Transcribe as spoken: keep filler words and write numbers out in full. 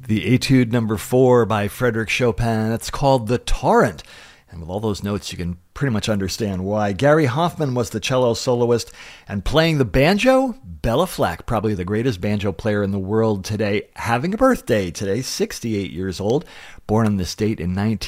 The Etude number four by Frederic Chopin. It's called The Torrent. And with all those notes, you can pretty much understand why. Gary Hoffman was the cello soloist, and playing the banjo, Bela Fleck, probably the greatest banjo player in the world today, having a birthday today, sixty-eight years old, born in this state in nineteen